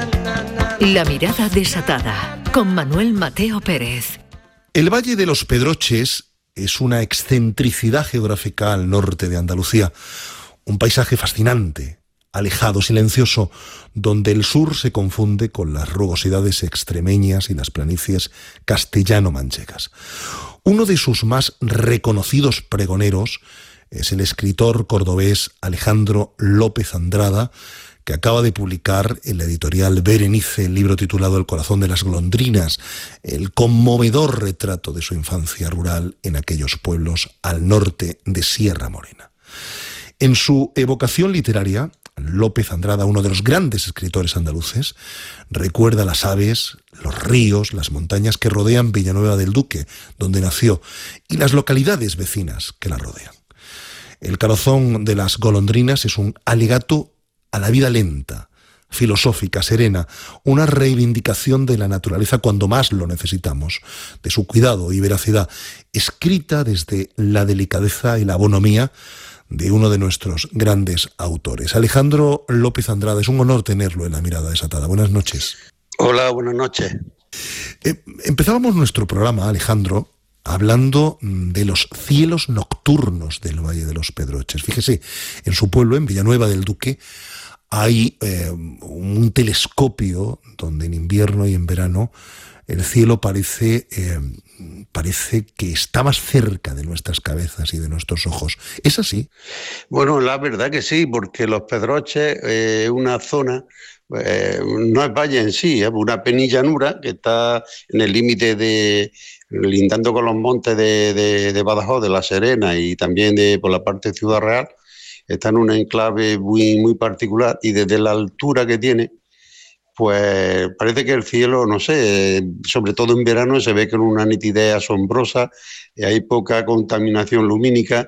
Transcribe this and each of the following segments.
La mirada desatada, con Manuel Mateo Pérez. El Valle de los Pedroches es una excentricidad geográfica al norte de Andalucía, un paisaje fascinante, alejado, silencioso, donde el sur se confunde con las rugosidades extremeñas y las planicies castellano-manchegas. Uno de sus más reconocidos pregoneros es el escritor cordobés Alejandro López Andrada, que acaba de publicar en la editorial Berenice el libro titulado El corazón de las golondrinas, el conmovedor retrato de su infancia rural en aquellos pueblos al norte de Sierra Morena. En su evocación literaria, López Andrada, uno de los grandes escritores andaluces, recuerda las aves, los ríos, las montañas que rodean Villanueva del Duque, donde nació, y las localidades vecinas que la rodean. El corazón de las golondrinas es un alegato a la vida lenta, filosófica, serena, una reivindicación de la naturaleza cuando más lo necesitamos, de su cuidado y veracidad, escrita desde la delicadeza y la bonomía de uno de nuestros grandes autores. Alejandro López Andrada, es un honor tenerlo en La Mirada Desatada. Buenas noches. Hola, buenas noches. Empezábamos nuestro programa, Alejandro, hablando de los cielos nocturnos del Valle de los Pedroches. Fíjese, en su pueblo, en Villanueva del Duque, hay un telescopio donde en invierno y en verano el cielo parece que está más cerca de nuestras cabezas y de nuestros ojos. ¿Es así? Bueno, la verdad que sí, porque Los Pedroches es una zona, no es valle en sí, es una penillanura que está en el límite lindando con los montes de Badajoz, de La Serena y también por la parte de Ciudad Real. Está en un enclave muy, muy particular y desde la altura que tiene, pues parece que el cielo, no sé, sobre todo en verano se ve con una nitidez asombrosa, hay poca contaminación lumínica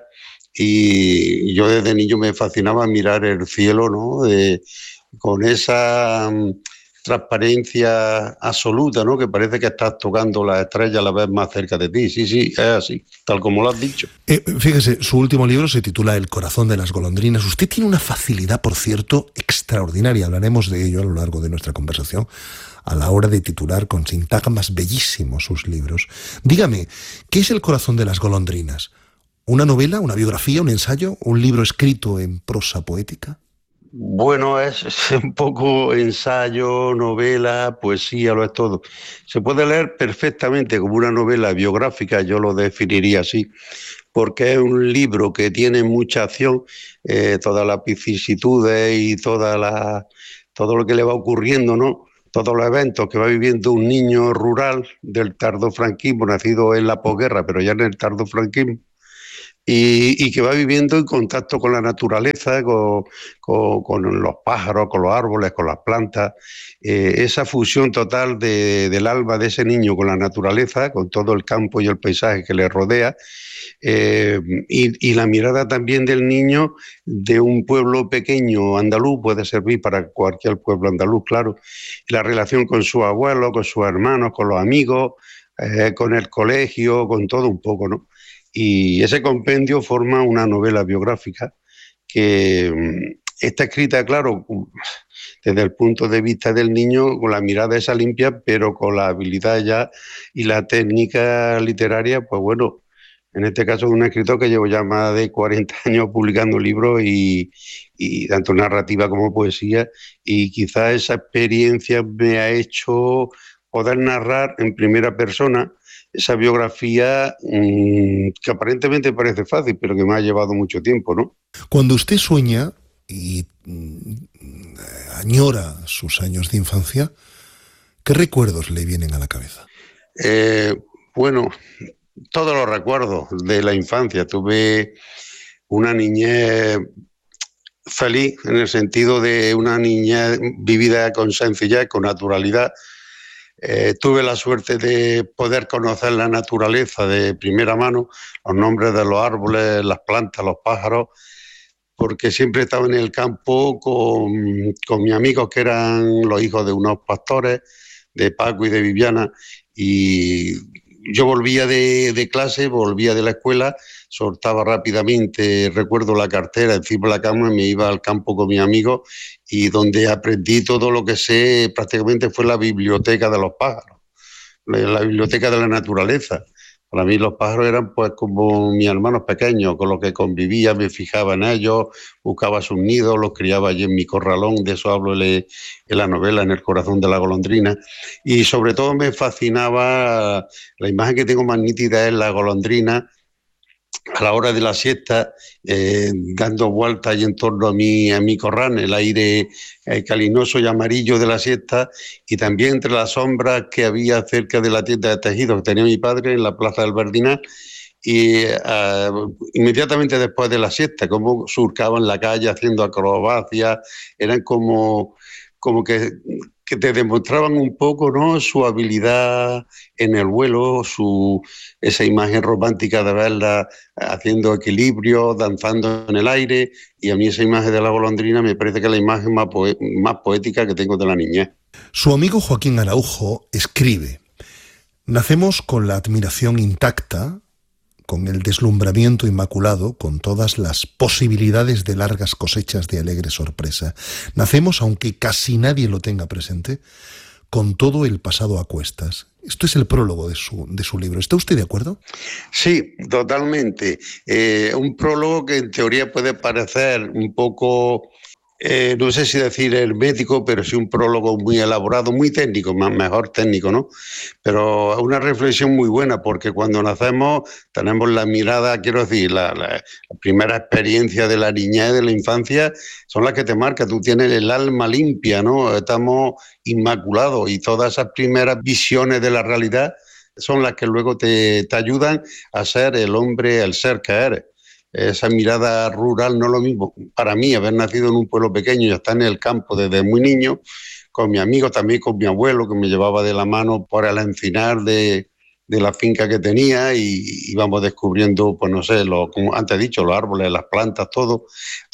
y yo desde niño me fascinaba mirar el cielo, ¿no? Con esa transparencia absoluta, ¿no? Que parece que estás tocando las estrellas a la vez más cerca de ti. Sí, sí, es así, tal como lo has dicho. Fíjese, su último libro se titula El corazón de las golondrinas. Usted tiene una facilidad, por cierto, extraordinaria. Hablaremos de ello a lo largo de nuestra conversación, a la hora de titular con sintagmas bellísimos sus libros. Dígame, ¿qué es El corazón de las golondrinas? ¿Una novela, una biografía, un ensayo, un libro escrito en prosa poética? Bueno, es un poco ensayo, novela, poesía, lo es todo. Se puede leer perfectamente como una novela biográfica, yo lo definiría así, porque es un libro que tiene mucha acción, todas las vicisitudes y todo lo que le va ocurriendo, ¿no? Todos los eventos que va viviendo un niño rural del tardofranquismo, nacido en la posguerra, pero ya en el tardofranquismo, y que va viviendo en contacto con la naturaleza, con los pájaros, con los árboles, con las plantas, esa fusión total del alma de ese niño con la naturaleza, con todo el campo y el paisaje que le rodea, y la mirada también del niño de un pueblo pequeño andaluz, puede servir para cualquier pueblo andaluz, claro, la relación con su abuelo, con sus hermanos, con los amigos, con el colegio, con todo un poco, ¿no? Y ese compendio forma una novela biográfica que está escrita, claro, desde el punto de vista del niño, con la mirada esa limpia, pero con la habilidad ya y la técnica literaria, pues bueno, en este caso de un escritor que llevo ya más de 40 años publicando libros y tanto narrativa como poesía, y quizás esa experiencia me ha hecho poder narrar en primera persona esa biografía que aparentemente parece fácil, pero que me ha llevado mucho tiempo, ¿no? Cuando usted sueña y añora sus años de infancia, ¿qué recuerdos le vienen a la cabeza? Bueno, todos los recuerdos de la infancia. Tuve una niñez feliz, en el sentido de una niñez vivida con sencillez, con naturalidad. Tuve la suerte de poder conocer la naturaleza de primera mano, los nombres de los árboles, las plantas, los pájaros, porque siempre he estado en el campo con mis amigos que eran los hijos de unos pastores, de Paco y de Viviana, y yo volvía de clase, volvía de la escuela, soltaba rápidamente, recuerdo la cartera encima de la cama y me iba al campo con mis amigos, y donde aprendí todo lo que sé prácticamente fue la biblioteca de los pájaros, la biblioteca de la naturaleza. Para mí los pájaros eran pues como mis hermanos pequeños, con los que convivía, me fijaba en ellos, buscaba sus nidos, los criaba allí en mi corralón, de eso hablo en la novela, En el corazón de la golondrina. Y sobre todo me fascinaba, la imagen que tengo más nítida es la golondrina a la hora de la siesta, dando vueltas y en torno a mi corral, el aire calinoso y amarillo de la siesta, y también entre las sombras que había cerca de la tienda de tejidos que tenía mi padre en la plaza del Verdinal, y inmediatamente después de la siesta, como surcaban la calle haciendo acrobacias, eran como que te demostraban un poco, ¿no?, su habilidad en el vuelo, esa imagen romántica de verla haciendo equilibrio, danzando en el aire, y a mí esa imagen de la golondrina me parece que es la imagen más poética que tengo de la niñez. Su amigo Joaquín Araujo escribe: nacemos con la admiración intacta, con el deslumbramiento inmaculado, con todas las posibilidades de largas cosechas de alegre sorpresa. Nacemos, aunque casi nadie lo tenga presente, con todo el pasado a cuestas. Esto es el prólogo de su libro. ¿Está usted de acuerdo? Sí, totalmente. Un prólogo que en teoría puede parecer un poco... no sé si decir hermético, pero sí un prólogo muy elaborado, muy técnico, mejor técnico, ¿no? Pero una reflexión muy buena, porque cuando nacemos tenemos la mirada, quiero decir, la primera experiencia de la niñez, de la infancia, son las que te marcan. Tú tienes el alma limpia, ¿no? Estamos inmaculados, y todas esas primeras visiones de la realidad son las que luego te ayudan a ser el hombre, el ser que eres. Esa mirada rural no es lo mismo. Para mí, haber nacido en un pueblo pequeño y estar en el campo desde muy niño, con mi amigo, también con mi abuelo, que me llevaba de la mano por el encinar de la finca que tenía, y íbamos descubriendo, pues no sé, como antes he dicho, los árboles, las plantas, todo,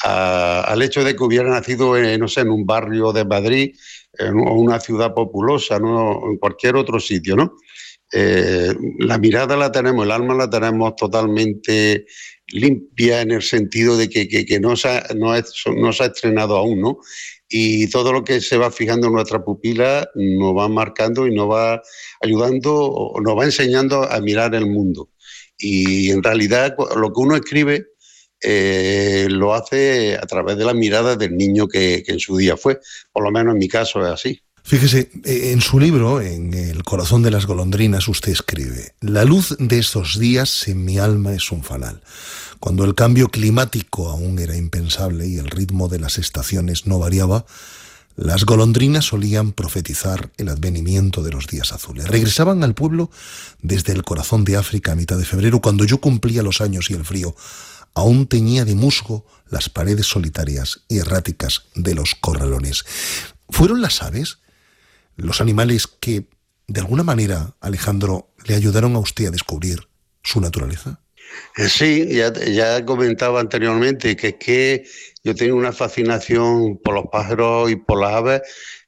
al hecho de que hubiera nacido, no sé, en un barrio de Madrid, en una ciudad populosa, ¿no?, en cualquier otro sitio, ¿no? La mirada la tenemos, el alma la tenemos totalmente limpia, en el sentido de que no se ha estrenado aún, ¿no? Y todo lo que se va fijando en nuestra pupila nos va marcando y nos va ayudando, nos va enseñando a mirar el mundo. Y en realidad lo que uno escribe lo hace a través de la mirada del niño que en su día fue. Por lo menos en mi caso es así. Fíjese, en su libro, en El corazón de las golondrinas, usted escribe: la luz de estos días en mi alma es un fanal. Cuando el cambio climático aún era impensable y el ritmo de las estaciones no variaba, las golondrinas solían profetizar el advenimiento de los días azules. Regresaban al pueblo desde el corazón de África a mitad de febrero, cuando yo cumplía los años y el frío aún teñía de musgo las paredes solitarias y erráticas de los corralones. ¿Fueron las aves, los animales que, de alguna manera, Alejandro, le ayudaron a usted a descubrir su naturaleza? Sí, ya comentaba anteriormente que yo tengo una fascinación por los pájaros y por las aves,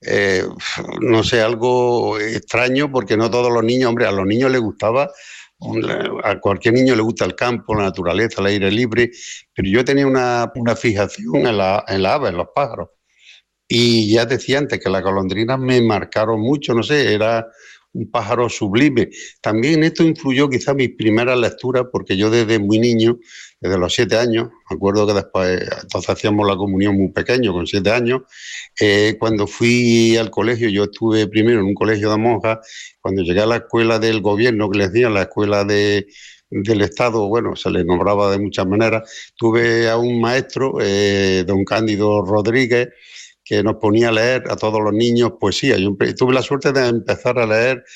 no sé, algo extraño, porque no todos los niños, hombre, a los niños les gustaba, a cualquier niño le gusta el campo, la naturaleza, el aire libre, pero yo tenía una fijación en la ave, en los pájaros. Y ya decía antes que las golondrinas me marcaron mucho, no sé, era un pájaro sublime. También esto influyó quizá mis primeras lecturas, porque yo desde muy niño, desde los 7 años, me acuerdo que después, entonces hacíamos la comunión muy pequeño, con 7 años, cuando fui al colegio, yo estuve primero en un colegio de monjas, cuando llegué a la escuela del gobierno, que les decían la escuela del Estado, bueno, se les nombraba de muchas maneras, tuve a un maestro, don Cándido Rodríguez, que nos ponía a leer a todos los niños poesía. Yo tuve la suerte de empezar a leer,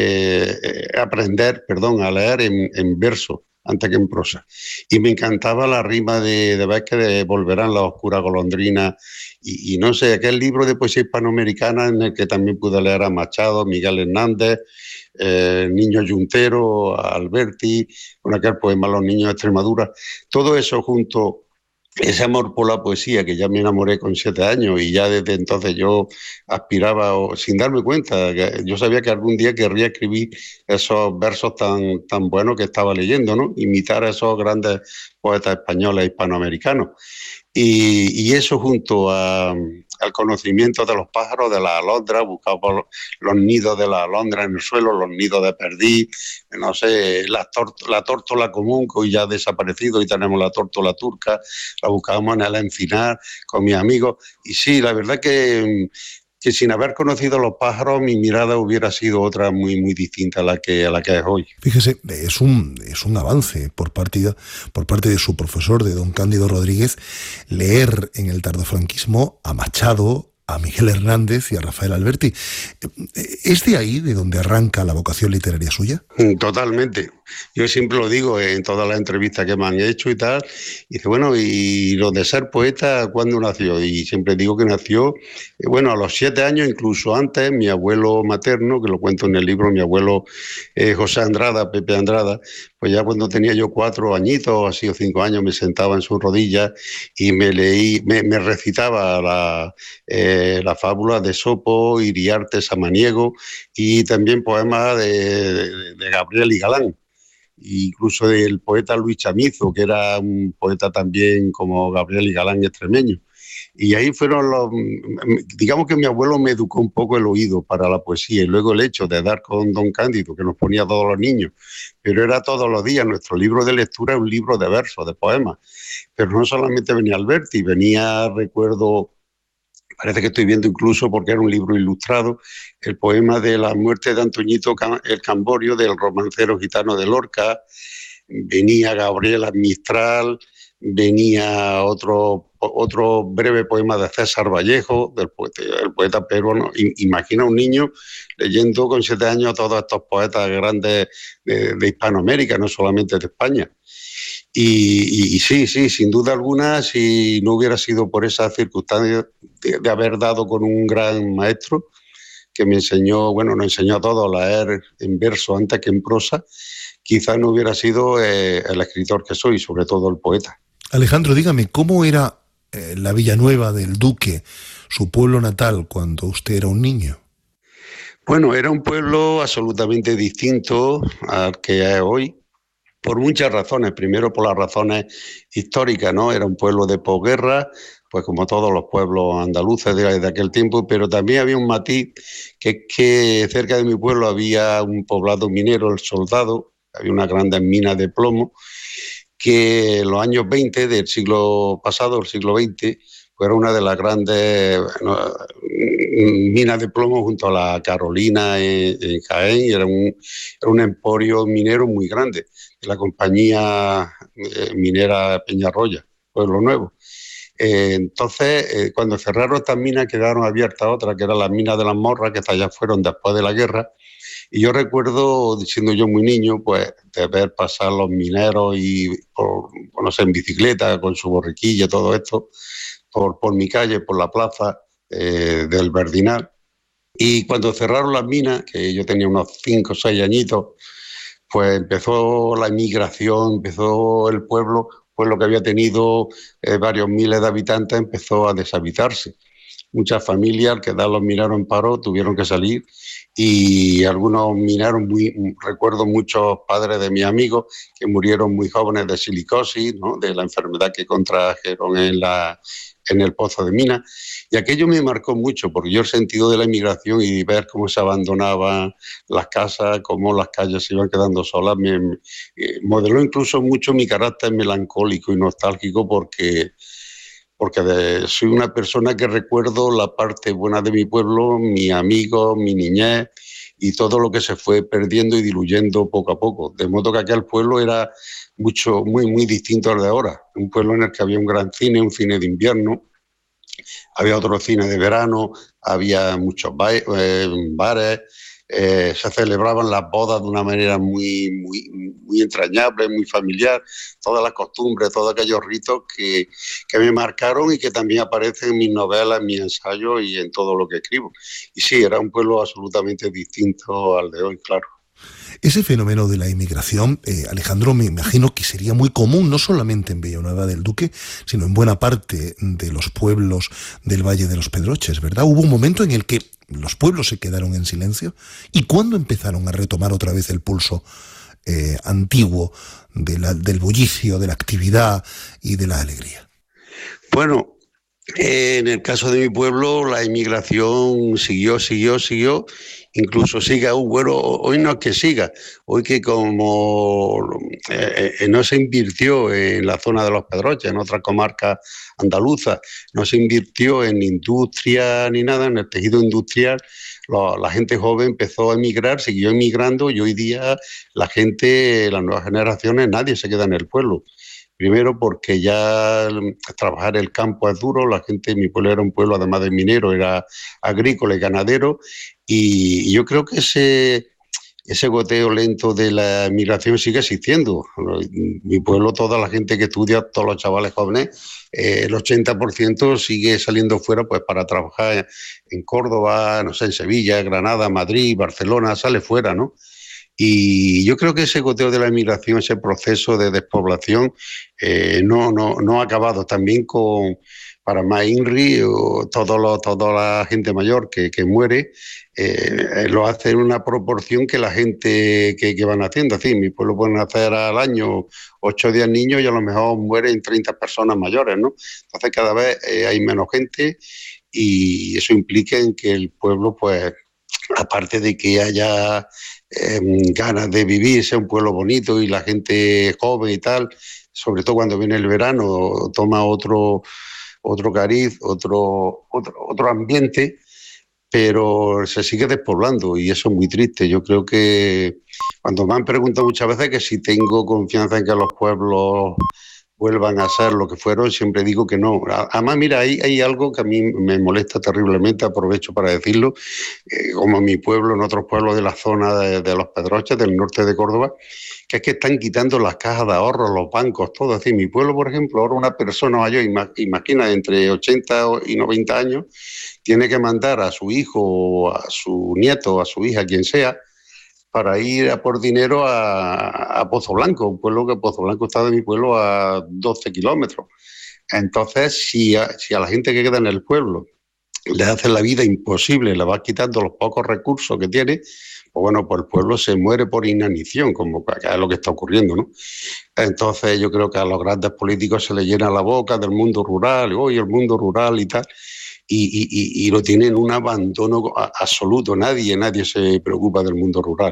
a leer en verso antes que en prosa. Y me encantaba la rima de Vázquez de Volverán las oscuras golondrinas, y no sé, aquel libro de poesía hispanoamericana en el que también pude leer a Machado, Miguel Hernández, Niño Yuntero, a Alberti, con aquel poema Los niños de Extremadura. Todo eso junto ese amor por la poesía, que ya me enamoré con 7 años y ya desde entonces yo aspiraba, sin darme cuenta, que yo sabía que algún día querría escribir esos versos tan buenos que estaba leyendo, ¿no? Imitar a esos grandes poetas españoles hispanoamericanos. Y eso junto al conocimiento de los pájaros, de las alondras, buscaba los nidos de las alondras en el suelo, los nidos de perdiz, no sé, la tórtola común, que hoy ya ha desaparecido y tenemos la tórtola turca, la buscábamos en el encinar con mis amigos. Y sí, la verdad que sin haber conocido los pájaros, mi mirada hubiera sido otra muy distinta a la que es hoy. Fíjese, es un avance por parte de su profesor, de don Cándido Rodríguez, leer en el tardofranquismo a Machado, a Miguel Hernández y a Rafael Alberti. ¿Es de ahí de donde arranca la vocación literaria suya? Totalmente. Yo siempre lo digo en todas las entrevistas que me han hecho y tal. Y dice, bueno, ¿y lo de ser poeta cuándo nació? Y siempre digo que nació, bueno, a los 7 años, incluso antes. Mi abuelo materno, que lo cuento en el libro, mi abuelo José Andrada, Pepe Andrada, pues ya cuando tenía yo 4 añitos, así o 5 años, me sentaba en sus rodillas y me recitaba la fábula de Sopo, Iriarte, Samaniego y también poemas de Gabriel y Galán. Incluso del poeta Luis Chamizo, que era un poeta también como Gabriel y Galán extremeño. Y ahí digamos que mi abuelo me educó un poco el oído para la poesía y luego el hecho de dar con don Cándido, que nos ponía a todos los niños, pero era todos los días, nuestro libro de lectura es un libro de versos, de poemas, pero no solamente venía Alberti, recuerdo, parece que estoy viendo incluso, porque era un libro ilustrado, el poema de la muerte de Antoñito el Camborio, del romancero gitano de Lorca, venía Gabriela Mistral, venía otro breve poema de César Vallejo, el poeta peruano. Imagina un niño leyendo con 7 años a todos estos poetas grandes de Hispanoamérica, no solamente de España. Y sí, sin duda alguna, si no hubiera sido por esa circunstancia de haber dado con un gran maestro que me enseñó, nos enseñó a todos a leer en verso antes que en prosa, quizás no hubiera sido el escritor que soy, sobre todo el poeta. Alejandro, dígame, ¿cómo era la Villanueva del Duque, su pueblo natal, cuando usted era un niño? Bueno, era un pueblo absolutamente distinto al que es hoy, por muchas razones. Primero, por las razones históricas, ¿no? Era un pueblo de posguerra, pues como todos los pueblos andaluces de aquel tiempo, pero también había un matiz, que es que cerca de mi pueblo había un poblado minero, El Soldado, había unas grandes minas de plomo, que en los años 20 del siglo pasado, el siglo XX, pues era una de las grandes minas de plomo junto a la Carolina en Jaén, y era un emporio minero muy grande, de la compañía minera Peñarroya, Pueblo Nuevo. Entonces, cuando cerraron estas minas, quedaron abiertas otras, que eran las minas de las Morras, que estas ya fueron después de la guerra. Y yo recuerdo, siendo yo muy niño, pues de ver pasar los mineros en bicicleta, con su borriquilla, todo esto, por mi calle, por la plaza del Verdinal. Y cuando cerraron las minas, que yo tenía unos 5 o 6 añitos, pues empezó la inmigración, empezó el pueblo que había tenido varios miles de habitantes, empezó a deshabitarse. Muchas familias, al quedar los mineros en paro, tuvieron que salir, y algunos mineros, recuerdo muchos padres de mis amigos que murieron muy jóvenes de silicosis, ¿no? De la enfermedad que contrajeron en el pozo de mina, y aquello me marcó mucho, porque yo el sentido de la inmigración y ver cómo se abandonaban las casas, cómo las calles se iban quedando solas, me modeló incluso mucho mi carácter melancólico y nostálgico, porque soy una persona que recuerdo la parte buena de mi pueblo, mis amigos, mi niñez y todo lo que se fue perdiendo y diluyendo poco a poco. De modo que aquel pueblo era muy distinto al de ahora. Un pueblo en el que había un gran cine, un cine de invierno, había otro cine de verano, había muchos bares, se celebraban las bodas de una manera muy entrañable, muy familiar, todas las costumbres, todos aquellos ritos que me marcaron y que también aparecen en mis novelas, en mis ensayos y en todo lo que escribo. Y sí, era un pueblo absolutamente distinto al de hoy, claro. Ese fenómeno de la inmigración, Alejandro, me imagino que sería muy común, no solamente en Villanueva del Duque, sino en buena parte de los pueblos del Valle de los Pedroches, ¿verdad? Hubo un momento en el que los pueblos se quedaron en silencio. ¿Y cuándo empezaron a retomar otra vez el pulso antiguo del bullicio, de la actividad y de la alegría? Bueno, en el caso de mi pueblo, la inmigración siguió, incluso sigue aún. Bueno, hoy no es que siga, hoy que como no se invirtió en la zona de los Pedroches, en otras comarcas andaluzas, no se invirtió en industria ni nada, en el tejido industrial, la gente joven empezó a emigrar, siguió emigrando y hoy día la gente, las nuevas generaciones, nadie se queda en el pueblo. Primero porque ya trabajar el campo es duro, la gente de mi pueblo era un pueblo además de minero, era agrícola y ganadero, y yo creo que ese goteo lento de la migración sigue existiendo. Mi pueblo, toda la gente que estudia, todos los chavales jóvenes, el 80% sigue saliendo fuera pues para trabajar en Córdoba, no sé, en Sevilla, Granada, Madrid, Barcelona, sale fuera, ¿no? Y yo creo que ese goteo de la inmigración, ese proceso de despoblación, no ha acabado. También para más INRI, toda la gente mayor que muere, lo hace en una proporción que la gente que van haciendo. Así, en mi pueblo pueden nacer al año 8 o 10 niños y a lo mejor mueren 30 personas mayores, ¿no? Entonces cada vez hay menos gente y eso implica en que el pueblo, pues, aparte de que haya ganas de vivir, sea un pueblo bonito y la gente joven y tal, sobre todo cuando viene el verano, toma otro cariz, otro ambiente, pero se sigue despoblando y eso es muy triste. Yo creo que cuando me han preguntado muchas veces que si tengo confianza en que los pueblos vuelvan a ser lo que fueron, siempre digo que no. Además, mira, hay algo que a mí me molesta terriblemente, aprovecho para decirlo, como en mi pueblo, en otros pueblos de la zona de los Pedroches, del norte de Córdoba, que es que están quitando las cajas de ahorros, los bancos, todo. Es decir, mi pueblo, por ejemplo, ahora una persona mayor, imagina, entre 80 y 90 años, tiene que mandar a su hijo, a su nieto, a su hija, quien sea, para ir a por dinero a Pozo Blanco, un pueblo que Pozo Blanco está de mi pueblo a 12 kilómetros. Entonces, si a la gente que queda en el pueblo le hace la vida imposible, le va quitando los pocos recursos que tiene, pues bueno, pues el pueblo se muere por inanición, como acá es lo que está ocurriendo, ¿no? Entonces yo creo que a los grandes políticos se les llena la boca del mundo rural, hoy el mundo rural y tal, y lo tienen un abandono absoluto. Nadie se preocupa del mundo rural.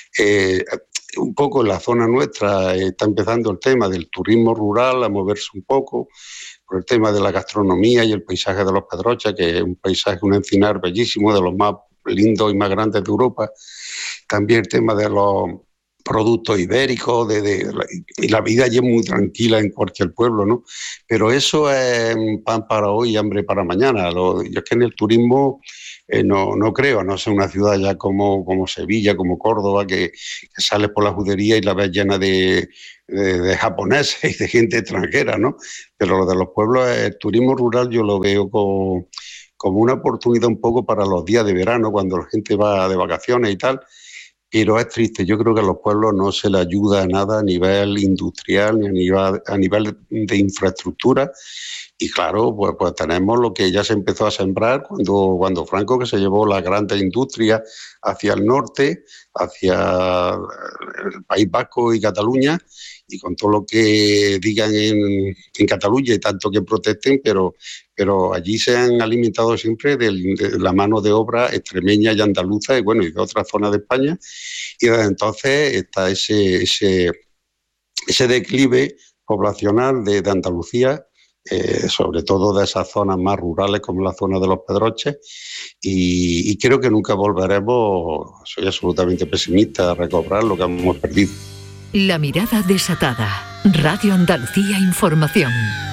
Un poco en la zona nuestra está empezando el tema del turismo rural a moverse un poco, por el tema de la gastronomía y el paisaje de los Pedroches, que es un paisaje, un encinar bellísimo, de los más lindos y más grandes de Europa. También el tema de los productos ibéricos, y la vida allí es muy tranquila en cualquier pueblo, ¿no? Pero eso es pan para hoy y hambre para mañana. Yo es que en el turismo no creo, no sé, una ciudad ya como Sevilla, como Córdoba, que sales por la judería y la ves llena de japoneses y de gente extranjera, ¿no? Pero lo de los pueblos, el turismo rural yo lo veo como una oportunidad un poco para los días de verano, cuando la gente va de vacaciones y tal. Pero es triste, yo creo que a los pueblos no se les ayuda a nada a nivel industrial ni a nivel de infraestructura. Y claro, pues tenemos lo que ya se empezó a sembrar cuando Franco, que se llevó la grandes industria hacia el norte, hacia el País Vasco y Cataluña, y con todo lo que digan en Cataluña y tanto que protesten, pero allí se han alimentado siempre de la mano de obra extremeña y andaluza y bueno, y de otras zonas de España, y desde entonces está ese declive poblacional de Andalucía, sobre todo de esas zonas más rurales como la zona de los Pedroches, y creo que nunca volveremos, soy absolutamente pesimista, a recobrar lo que hemos perdido. La mirada desatada. Radio Andalucía Información.